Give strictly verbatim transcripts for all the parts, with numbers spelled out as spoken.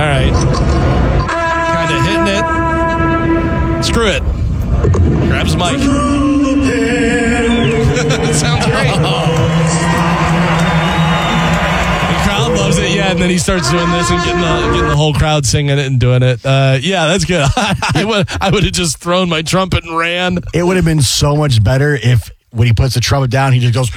right. Kind of hitting it. Screw it. Grabs Mike. Sounds great. The crowd loves it, yeah, and then he starts doing this and getting the getting the whole crowd singing it and doing it. Uh, yeah, that's good. I would I would have just thrown my trumpet and ran. It would have been so much better if when he puts the trumpet down, he just goes.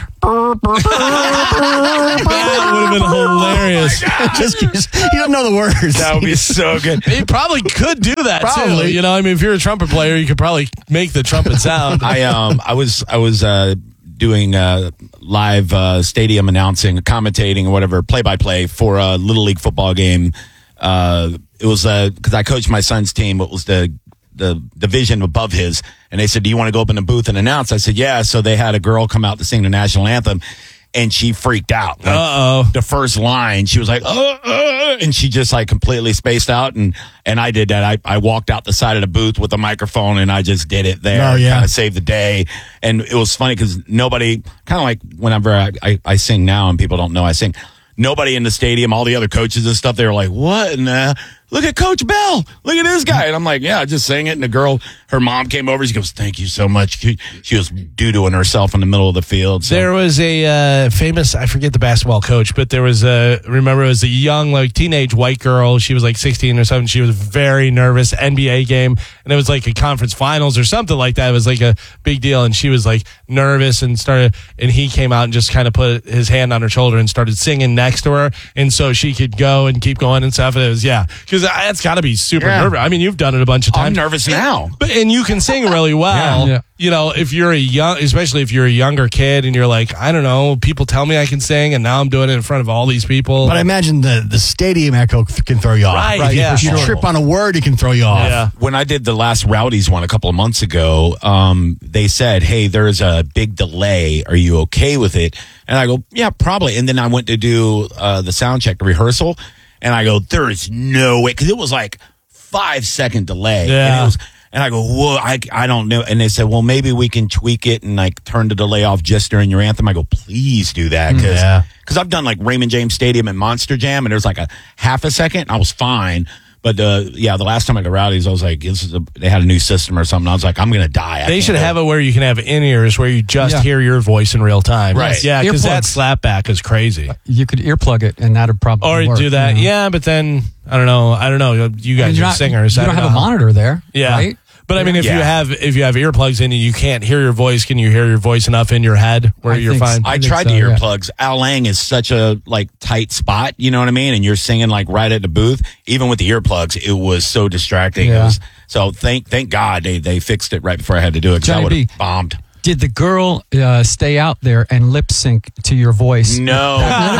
That would have been hilarious. Oh just, just you don't know the words. That would be so good. He probably could do that Probably. too. You know, I mean, if you're a trumpet player, you could probably make the trumpet sound. I um I was I was uh, doing uh, live uh, stadium announcing, commentating, or whatever, play by play for a little league football game. Uh, it was because uh, I coached my son's team. It was the the division above his, and they said, "Do you want to go up in the booth and announce?" I said, "Yeah." So they had a girl come out to sing the national anthem. And she freaked out. Like, Uh-oh. The first line, she was like, uh, uh, and she just like completely spaced out. And, and I did that. I, I walked out the side of the booth with a microphone and I just did it there. Oh, yeah. Kind of saved the day. And it was funny because nobody, kind of like whenever I, I, I sing now and people don't know I sing, nobody in the stadium, all the other coaches and stuff, they were like, what in the, look at Coach Bell. Look at this guy. And I'm like, yeah, I just sang it. And the girl, her mom came over. She goes, thank you so much. She, she was doo-dooing herself in the middle of the field. So. There was a uh, famous, I forget the basketball coach, but there was a, remember it was a young, like teenage white girl. She was like sixteen or something. She was very nervous, N B A game. And it was like a conference finals or something like that. It was like a big deal. And she was like nervous and started, and he came out and just kind of put his hand on her shoulder and started singing next to her. And so she could go and keep going and stuff. And it was, yeah, because that's got to be super Yeah. nervous. I mean, you've done it a bunch of times. I'm nervous now. But and you can sing really well. Yeah. Yeah. You know, if you're a young, especially if you're a younger kid and you're like, I don't know, people tell me I can sing, and now I'm doing it in front of all these people. But I imagine the, the stadium echo can throw you off. Right, If you- yeah, if you sure. trip on a word, it can throw you off. Yeah. When I did the last Rowdies one a couple of months ago, um, they said, hey, there's a big delay. Are you okay with it? And I go, yeah, probably. And then I went to do uh, the sound check, the rehearsal, and I go, there is no way, because it was like five second delay. Yeah. And it was, and I go, whoa, I, I don't know. And they said, well, maybe we can tweak it and like turn the delay off just during your anthem. I go, please do that. Cause, Yeah. cause I've done like Raymond James Stadium and Monster Jam, and there's like a half a second. I was fine. But, uh, yeah, the last time I got Rowdies, I was like, this is a, they had a new system or something. I was like, I'm going to die. I they can't should do have it where you can have in-ears where you just Yeah. hear your voice in real time. Right. Yeah, because that Earplugs. slapback is crazy. You could earplug it, and that'd probably Or work, do that. you know? Yeah, but then, I don't know. I don't know. You I mean, guys you're are not- singers. You I don't have know a how- monitor there, Yeah. right? But I mean, if Yeah. you have if you have earplugs in and you can't hear your voice, can you hear your voice enough in your head where I you're think fine? so. I think tried so, the yeah. earplugs. Al Lang is such a like tight spot, you know what I mean? And you're singing like right at the booth. Even with the earplugs, it was so distracting. It Yeah. was, so thank thank God they, they fixed it right before I had to do it, because I Johnny would B. have bombed. Did the girl uh, stay out there and lip sync to your voice? No,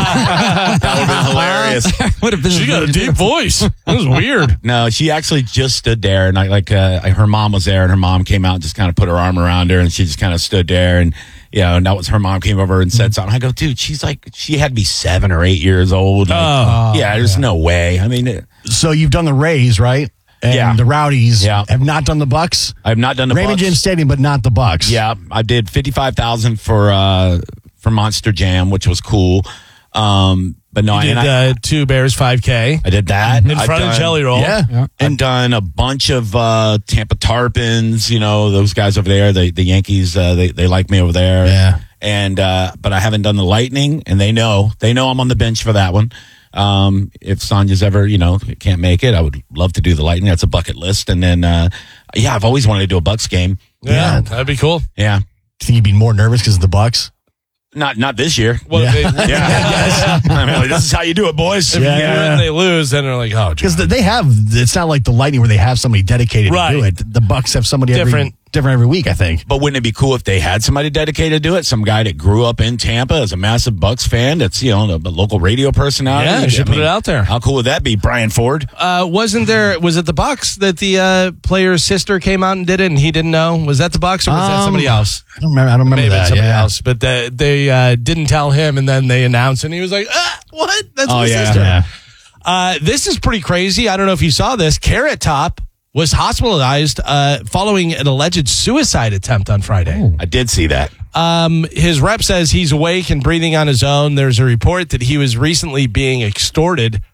that would have been hilarious. Would have been. She got a deep voice. That was weird. No, she actually just stood there, and I like uh, her mom was there, and her mom came out and just kind of put her arm around her, and she just kind of stood there, and you know, and that was her mom came over and said something. I go, dude, she's like, she had to be seven or eight years old. Like, Oh. yeah, there's no way. I mean, it, So you've done the Rays, right? And Yeah. the Rowdies Yeah. have not done the Bucks. I've not done the Raymond Bucks. James Stadium, but not the Bucks. Yeah, I did fifty-five thousand for uh for Monster Jam, which was cool. Um, but no, You did and I, uh, two Bears five K I did that in I've front of done- Jelly Roll. Yeah. Yeah. I've done a bunch of uh, Tampa Tarpons. You know, those guys over there. The the Yankees. Uh, they they like me over there. Yeah. And uh, but I haven't done the Lightning, and they know they know I'm on the bench for that one. Um, if Sonya's ever, you know, can't make it, I would love to do the Lightning. That's a bucket list. And then, uh, yeah, I've always wanted to do a Bucks game. Yeah, Yeah. that'd be cool. Yeah, Do you think you'd be more nervous because of the Bucks? not not this year. Well, Yeah. They, Yeah, I mean, like, this is how you do it, boys. If Yeah. you win, they lose, then they're like, oh, Because John. they have. It's not like the Lightning where they have somebody dedicated Right. to do it. The Bucks have somebody Different. every different every week. I think. But wouldn't it be cool if they had somebody dedicated to it? Some guy that grew up in Tampa as a massive Bucks fan. That's, you know, a local radio personality. Yeah, you should I put mean, it out there. How cool would that be, Brian Ford? Uh, wasn't there? Was it the Bucks that the uh, player's sister came out and did it, and he didn't know? Was that the Bucks or was that Um, somebody else? I don't remember. I don't remember Maybe that. somebody yeah. else, but the, they uh, didn't tell him, and then they announced, and he was like, ah, "What? That's Oh, my yeah. sister." Yeah. Uh, this is pretty crazy. I don't know if you saw this. Carrot Top was hospitalized uh, following an alleged suicide attempt on Friday. I did see that. Um, his rep says he's awake and breathing on his own. There's a report that he was recently being extorted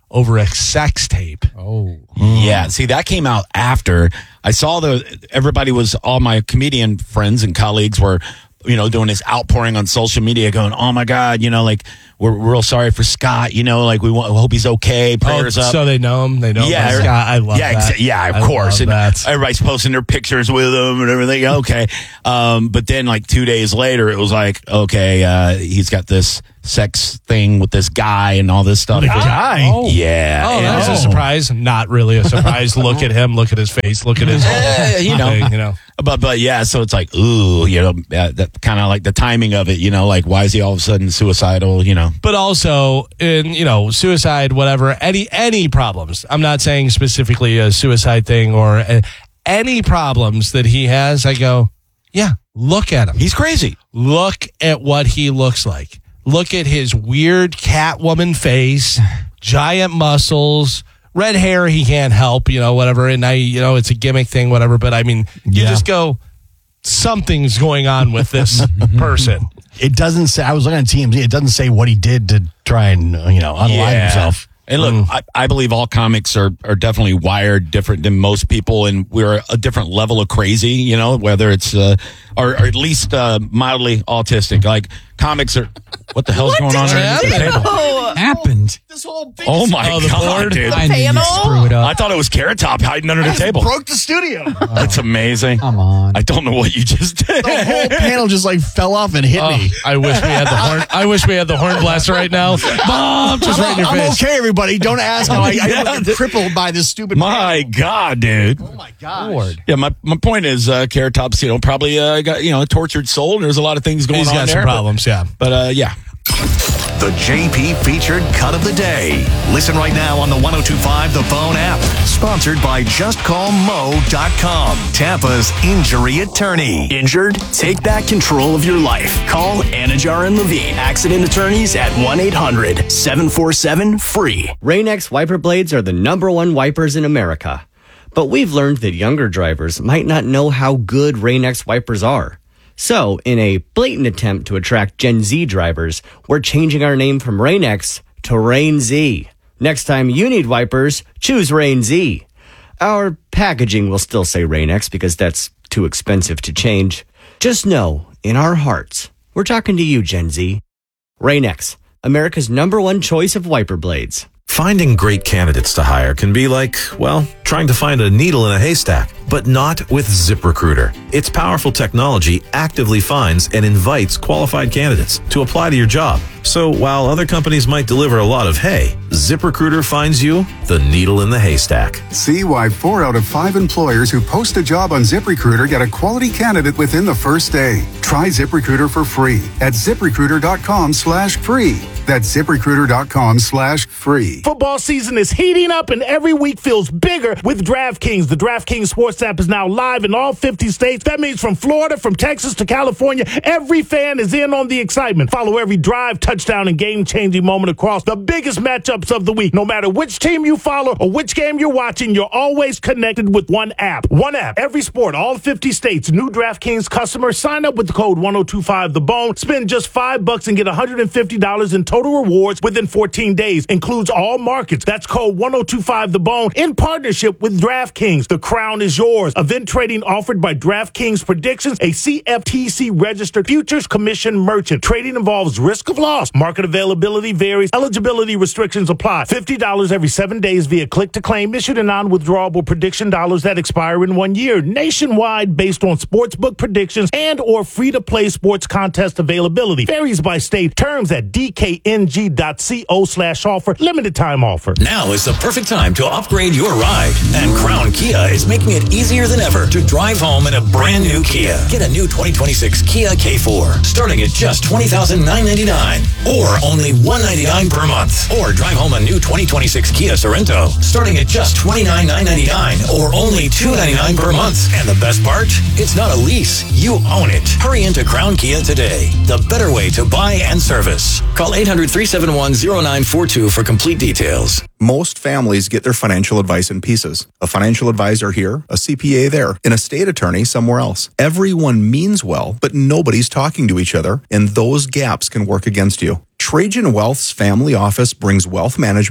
over a sex tape. Oh. Yeah, see, that came out after I saw the everybody was all my comedian friends and colleagues were, you know, doing this outpouring on social media, going, "Oh my God, you know, like we're, we're real sorry for Scott. You know, like we want, hope he's okay. Prayers oh, up." So they know him. They know yeah, him. Scott. I love yeah, that. Exa- yeah, of I course. love And that. everybody's posting their pictures with him and everything. Okay, um, but then like two days later, it was like, okay, uh, he's got this sex thing with this guy and all this stuff. The guy? Oh. Yeah. Oh, and- that's a surprise. Not really a surprise. Look at him. Look at his face. Look at his Eh, you know. thing, you know. But but yeah, so it's like, ooh, you know, uh, that kind of like the timing of it, you know, like why is he all of a sudden suicidal, you know? But also in, you know, suicide, whatever, any any problems. I'm not saying specifically a suicide thing or uh, any problems that he has. I go, yeah, look at him. He's crazy. Look at what he looks like. Look at his weird Catwoman face, giant muscles, red hair. He can't help, you know, whatever. And I, you know, it's a gimmick thing, whatever. But I mean, you Yeah. just go, something's going on with this person. It doesn't say. I was looking at T M Z. It doesn't say what he did to try and uh, you know unalive himself. And look, I, I believe all comics are, are definitely wired different than most people, and we're a different level of crazy, you know, whether it's, uh, or, or at least uh, mildly autistic. Like, comics are, what the hell's going on underneath the table? Happened. This whole thing Oh my Oh, the God, board? dude. I knew you panel? screw it I up. thought it was Carrot Top hiding under the table. broke the studio. That's amazing. Come on. I don't know what you just did. The whole panel just like fell off and hit Oh, me. I wish we had the horn. I wish we had the horn blaster right now. Bomb, just right in your I'm face. okay, everybody. Don't ask how I, Yeah. I get crippled by this stupid. My God, dude. Oh my God. Lord. Yeah, my, my point is, uh, Carrot Top's, you know, probably uh, got, you know, a tortured soul, and there's a lot of things going He's on got there. some problems, yeah. But, but uh, yeah. The J P featured cut of the day. Listen right now on the one oh two five The Phone app. Sponsored by just call mo dot com, Tampa's injury attorney. Injured? Take back control of your life. Call Anajar and Levine, accident attorneys at one eight hundred seven four seven free. Rain-X wiper blades are the number one wipers in America. But we've learned that younger drivers might not know how good Rain-X wipers are. So, in a blatant attempt to attract Gen Z drivers, we're changing our name from Rain-X to Rain Z. Next time you need wipers, choose Rain Z. Our packaging will still say Rain-X because that's too expensive to change. Just know, in our hearts, we're talking to you, Gen Z. Rain-X, America's number one choice of wiper blades. Finding great candidates to hire can be like, well, trying to find a needle in a haystack, but not with ZipRecruiter. Its powerful technology actively finds and invites qualified candidates to apply to your job. So while other companies might deliver a lot of hay, ZipRecruiter finds you the needle in the haystack. See why four out of five employers who post a job on ZipRecruiter get a quality candidate within the first day. Try ZipRecruiter for free at ZipRecruiter.com slash free. That's ZipRecruiter.com slash free. Football season is heating up and every week feels bigger with DraftKings. The DraftKings Sports app is now live in all fifty states. That means from Florida, from Texas to California, every fan is in on the excitement. Follow every drive, touchdown, and game-changing moment across the biggest matchups of the week. No matter which team you follow or which game you're watching, you're always connected with one app. One app, every sport, all fifty states. New DraftKings customers sign up with the code one oh two five the bone. Spend just five bucks and get one hundred fifty dollars in total rewards within fourteen days. Includes all markets. That's code one oh two five the bone in partnership with DraftKings. The crown is yours. Event trading offered by DraftKings Predictions, a C F T C registered futures commission merchant. Trading involves risk of loss. Market availability varies. Eligibility restrictions apply. fifty dollars every seven days via click to claim. Issued in non-withdrawable prediction dollars that expire in one year. Nationwide based on sportsbook predictions and or free-to-play sports contest availability. Varies by state. Terms at d k n g dot co slash offer. Limited time offer. Now is the perfect time to upgrade your ride. And Crown Kia is making it easier than ever to drive home in a brand new Kia. Get a new twenty twenty-six Kia K four starting at just twenty thousand nine hundred ninety-nine dollars or only one hundred ninety-nine dollars per month. Or drive home a new twenty twenty-six Kia Sorento starting at just twenty-nine thousand nine hundred ninety-nine dollars or only two hundred ninety-nine dollars per month. And the best part? It's not a lease. You own it. Hurry into Crown Kia today. The better way to buy and service. Call eight hundred, three seven one, zero nine four two for complete details. Most families get their financial advice in pieces. A financial advisor here, a C P A there, an estate attorney somewhere else. Everyone means well, but nobody's talking to each other, and those gaps can work against you. Trajan Wealth's family office brings wealth management, tax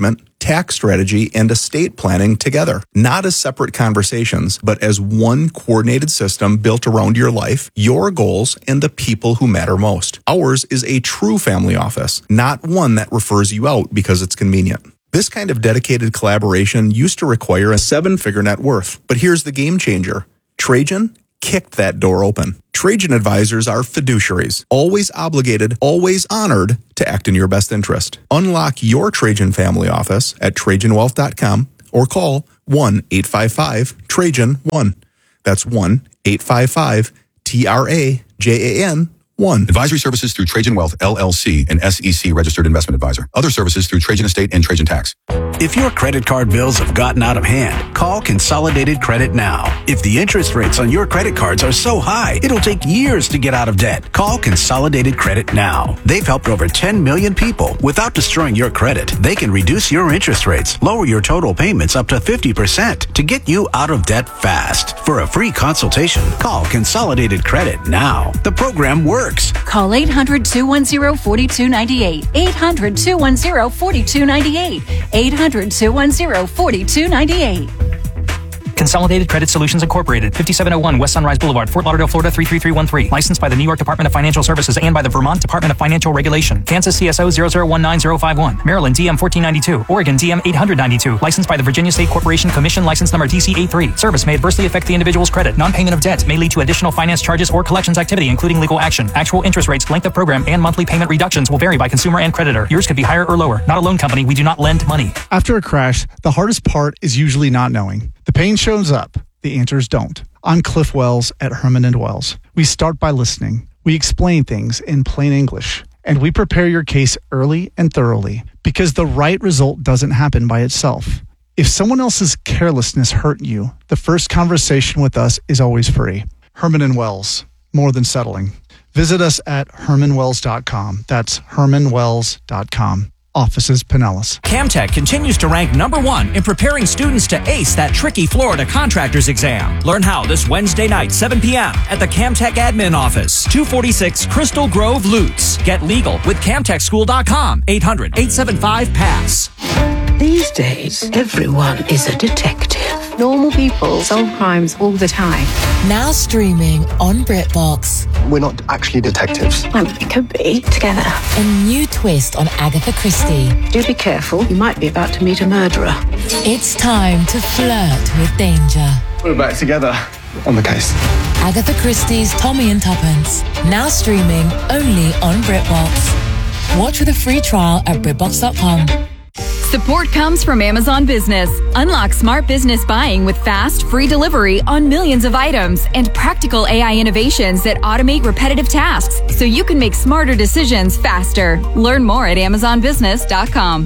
tax strategy, and estate planning together, not as separate conversations, but as one coordinated system built around your life, your goals, and the people who matter most. Ours is a true family office, not one that refers you out because it's convenient. This kind of dedicated collaboration used to require a seven-figure net worth, but here's the game changer. Trajan kicked that door open. Trajan advisors are fiduciaries, always obligated, always honored to act in your best interest. Unlock your Trajan family office at Trajan Wealth dot com or call one eight five five Trajan one. That's one eight five five T R A J A N one. Advisory services through Trajan Wealth, L L C, an S E C registered investment advisor. Other services through Trajan Estate and Trajan Tax. If your credit card bills have gotten out of hand, call Consolidated Credit now. If the interest rates on your credit cards are so high, it'll take years to get out of debt. Call Consolidated Credit now. They've helped over ten million people without destroying your credit. They can reduce your interest rates, lower your total payments up to fifty percent to get you out of debt fast. For a free consultation, call Consolidated Credit now. The program works. Call eight hundred, two one zero, four two nine eight. eight hundred, two one zero, four two nine eight. eight hundred, two one zero, four two nine eight. Consolidated Credit Solutions Incorporated, fifty-seven oh one West Sunrise Boulevard, Fort Lauderdale, Florida three three three one three. Licensed by the New York Department of Financial Services and by the Vermont Department of Financial Regulation. Kansas C S O zero zero one nine zero five one. Maryland D M fourteen ninety-two. Oregon D M eight ninety-two. Licensed by the Virginia State Corporation Commission, license number D C eighty-three. Service may adversely affect the individual's credit. Non-payment of debt may lead to additional finance charges or collections activity, including legal action. Actual interest rates, length of program, and monthly payment reductions will vary by consumer and creditor. Yours could be higher or lower. Not a loan company. We do not lend money. After a crash, the hardest part is usually not knowing. The pain shows up. The answers don't. I'm Cliff Wells at Herman and Wells. We start by listening. We explain things in plain English. And we prepare your case early and thoroughly because the right result doesn't happen by itself. If someone else's carelessness hurt you, the first conversation with us is always free. Herman and Wells, more than settling. Visit us at Herman Wells dot com. That's Herman Wells dot com. Offices Pinellas. Camtech continues to rank number one in preparing students to ace that tricky Florida contractor's exam. Learn how this Wednesday night, seven p.m. at the Camtech Admin Office, two forty-six Crystal Grove, Lutz. Get legal with Camtech School dot com, eight hundred, eight seven five, PASS. These days, everyone is a detective. Normal people solve crimes all the time. Now streaming on BritBox. We're not actually detectives. Well, we could be together. A new twist on Agatha Christie. Do be careful. You might be about to meet a murderer. It's time to flirt with danger. We're back together on the case. Agatha Christie's Tommy and Tuppence. Now streaming only on BritBox. Watch with a free trial at BritBox dot com. Support comes from Amazon Business. Unlock smart business buying with fast, free delivery on millions of items and practical A I innovations that automate repetitive tasks so you can make smarter decisions faster. Learn more at Amazon Business dot com.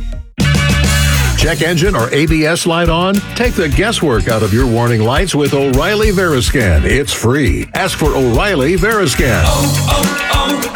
Check engine or A B S light on? Take the guesswork out of your warning lights with O'Reilly Veriscan. It's free. Ask for O'Reilly Veriscan. Oh,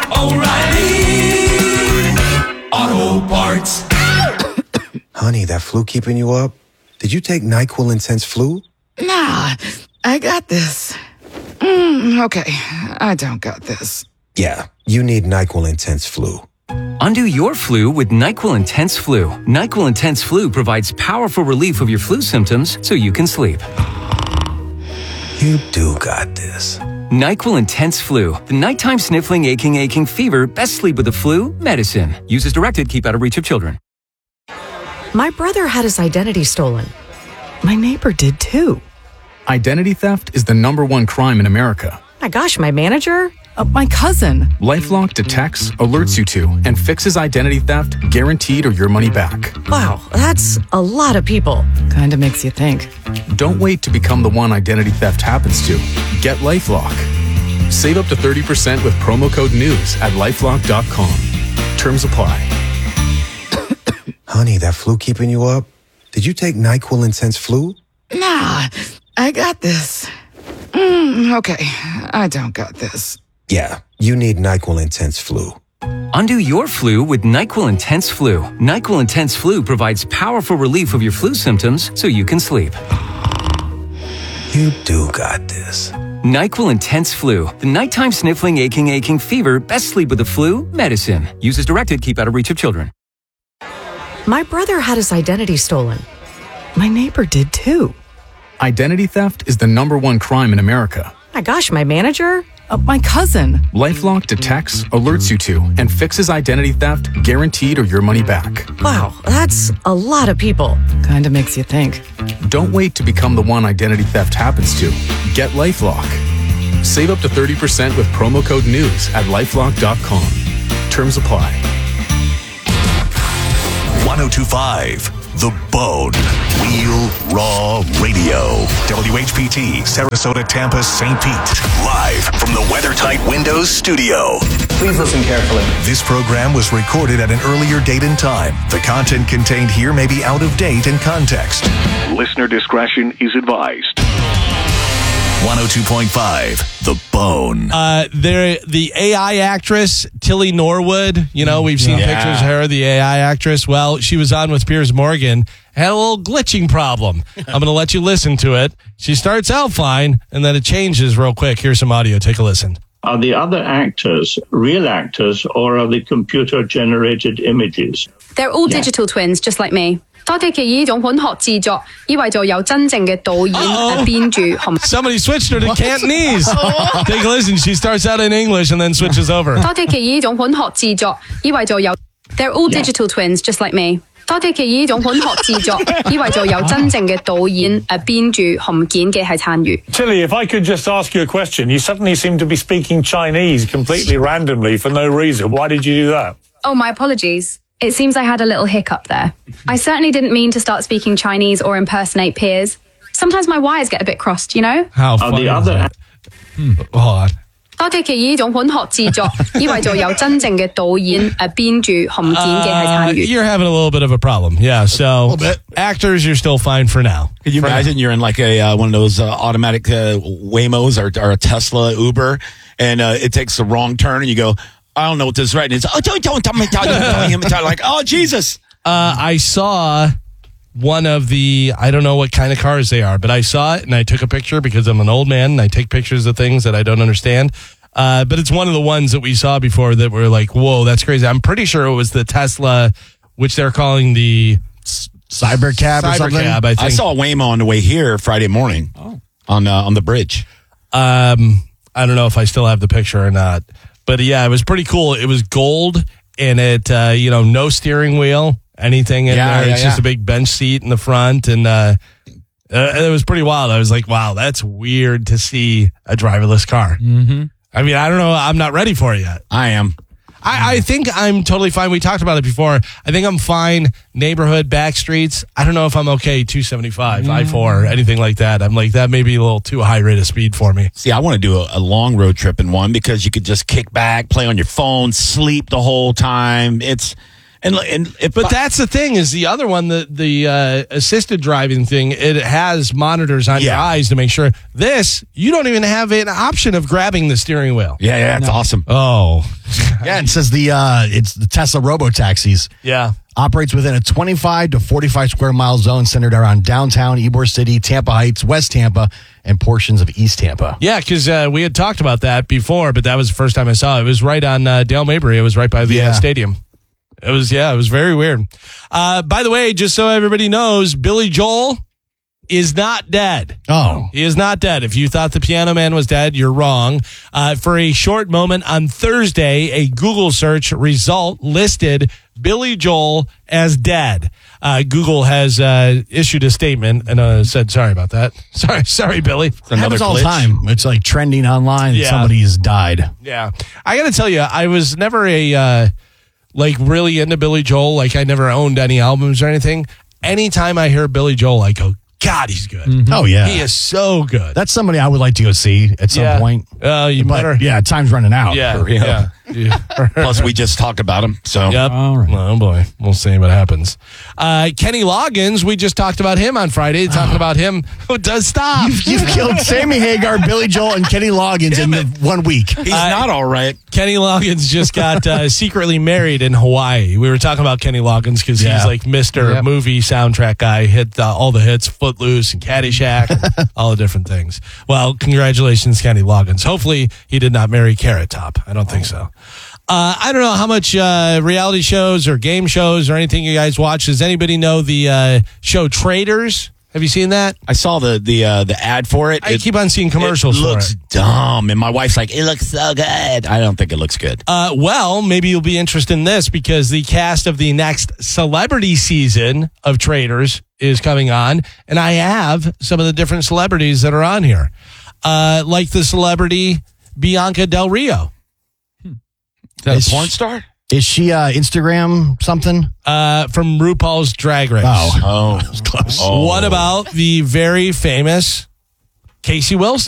oh, oh, O'Reilly Auto Parts. Honey, that flu keeping you up? Did you take NyQuil Intense Flu? Nah, I got this. Mm, okay, I don't got this. Yeah, you need NyQuil Intense Flu. Undo your flu with NyQuil Intense Flu. NyQuil Intense Flu provides powerful relief of your flu symptoms so you can sleep. You do got this. NyQuil Intense Flu. The nighttime sniffling, aching, aching fever. Best sleep with the flu. Medicine. Use as directed. Keep out of reach of children. My brother had his identity stolen. My neighbor did too. Identity theft is the number one crime in America. My gosh, my manager? Uh, my cousin. LifeLock detects, alerts you to, and fixes identity theft, guaranteed or your money back. Wow, that's a lot of people. Kinda makes you think. Don't wait to become the one identity theft happens to. Get LifeLock. Save up to thirty percent with promo code NEWS at LifeLock dot com. Terms apply. Honey, that flu keeping you up? Did you take NyQuil Intense Flu? Nah, I got this. Mm, okay, I don't got this. Yeah, you need NyQuil Intense Flu. Undo your flu with NyQuil Intense Flu. NyQuil Intense Flu provides powerful relief of your flu symptoms so you can sleep. You do got this. NyQuil Intense Flu. The nighttime sniffling, aching, aching fever. Best sleep with the flu. Medicine. Use as directed. Keep out of reach of children. My brother had his identity stolen. My neighbor did too. Identity theft is the number one crime in America. My gosh, my manager? Uh, my cousin. LifeLock detects, alerts you to, and fixes identity theft guaranteed or your money back. Wow, that's a lot of people. Kinda makes you think. Don't wait to become the one identity theft happens to. Get LifeLock. Save up to thirty percent with promo code NEWS at lifelock dot com. Terms apply. ten twenty-five The Bone. Real Raw Radio. W H P T, Sarasota, Tampa, Saint Pete. Live from the WeatherTight Windows studio. Please listen carefully. This program was recorded at an earlier date and time. The content contained here may be out of date in context. Listener discretion is advised. one oh two point five The Bone. Uh, there, the A I actress, Tilly Norwood, you know, we've seen Yeah. pictures of her, the A I actress. Well, she was on with Piers Morgan, had a little glitching problem. I'm going to let you listen to it. She starts out fine, and then it changes real quick. Here's some audio. Take a listen. Are the other actors real actors, or are they computer-generated images? They're all digital twins, just like me. 多啲嘅呢種本學製作，以為就有真正嘅導演誒編著同。 Somebody switched her to Cantonese. Take a listen. She starts out in English and then switches over. 多啲嘅呢種本學製作，以為就有。They're all digital twins, just like me. 多啲嘅呢種本學製作，以為就有真正嘅導演誒編著同剪嘅係參與。 Tilly, if I could just ask you a question, you suddenly seem to be speaking Chinese completely randomly for no reason. Why did you do that? Oh, my apologies. It seems I had a little hiccup there. I certainly didn't mean to start speaking Chinese or impersonate Piers. Sometimes my wires get a bit crossed, you know? How funny is that? Hmm. Hold on. 多啲嘅呢種本學製作，以為就有真正嘅導演誒編著同剪嘅係參 Uh, 與。 you're having a little bit of a problem. Yeah, so actors, you're still fine for now. Could you For imagine now. you're in like a uh, one of those uh, automatic uh, Waymos or, or a Tesla Uber, and uh, it takes the wrong turn, and you go, I don't know what this is right. And it's, oh, don't, don't tell me, tell me, tell me, tell me, like, oh, Jesus. Uh, I saw one of the, I don't know what kind of cars they are, but I saw it and I took a picture because I'm an old man and I take pictures of things that I don't understand. Uh, but it's one of the ones that we saw before that were like, whoa, that's crazy. I'm pretty sure it was the Tesla, which they're calling the Cybercab or something? Cybercab, I think. I saw a Waymo on the way here Friday morning oh. on uh, on the bridge. Um, I don't know if I still have the picture or not. But yeah, it was pretty cool. It was gold and it, uh, you know, no steering wheel, anything in Yeah, there. yeah, It's just yeah. a big bench seat in the front. And, uh, uh, it was pretty wild. I was like, wow, that's weird to see a driverless car. Mm-hmm. I mean, I don't know. I'm not ready for it yet. I am. I, I think I'm totally fine. We talked about it before. I think I'm fine. Neighborhood, back streets. I don't know if I'm okay. two seventy-five, Mm. I four, anything like that. I'm like, that may be a little too high rate of speed for me. See, I want to do a, a long road trip in one because you could just kick back, play on your phone, sleep the whole time. It's and and if But that's the thing is the other one, the the uh, assisted driving thing. It has monitors on your Yeah. eyes to make sure. This you don't even have an option of grabbing the steering wheel. yeah, yeah, it's awesome. Oh, Yeah, it says the uh, it's the Tesla robo-taxis. yeah. Operates within a twenty-five to forty-five square mile zone centered around downtown Ybor City, Tampa Heights, West Tampa, and portions of East Tampa. Yeah, because uh, we had talked about that before, but that was the first time I saw it. It was right on uh, Dale Mabry. It was right by the Yeah. uh, stadium. It was, yeah, it was very weird. Uh, by the way, just so everybody knows, Billy Joel is not dead. Oh. He is not dead. If you thought the Piano Man was dead, you're wrong. Uh, for a short moment on Thursday, a Google search result listed Billy Joel as dead. Uh, Google has uh, issued a statement and uh, said, sorry about that. Sorry, sorry, Billy. It happens all the time. It's like trending online. Yeah. Somebody has died. Yeah. I got to tell you, I was never a, uh, like, really into Billy Joel. Like, I never owned any albums or anything. Anytime I hear Billy Joel, I go, God, he's good. Oh, yeah. He is so good. That's somebody I would like to go see at some Yeah. point. Uh, you But, better. yeah, time's running out. Yeah. For real. Yeah. Yeah. Plus, we just talked about him. So Yep. Oh, boy. We'll see what happens. Uh, Kenny Loggins, we just talked about him on Friday, talking about him who does stop. You've, you've killed Sammy Hagar, Billy Joel, and Kenny Loggins in the one week. he's not all right. Kenny Loggins just got uh, secretly married in Hawaii. We were talking about Kenny Loggins because Yeah. he's like Mister Yep. Movie soundtrack guy, hit uh, all the hits, Footloose and Caddyshack, and all the different things. Well, congratulations, Kenny Loggins. Hopefully he did not marry Carrot Top. I don't think so. Uh, I don't know how much uh, reality shows or game shows or anything you guys watch. Does anybody know the uh, show Traders? Have you seen that? I saw the the uh, the ad for it. I it, keep on seeing commercials it for looks it. dumb, and my wife's like, "It looks so good." I don't think it looks good. Uh, well, maybe you'll be interested in this because the cast of the next celebrity season of Traders is coming on, and I have some of the different celebrities that are on here, uh, like the celebrity Bianca Del Rio. Is that Is a porn she- star? Is she uh, Instagram something? Uh, from RuPaul's Drag Race. Oh, Oh, that was close. Oh. What about the very famous Casey Wilson?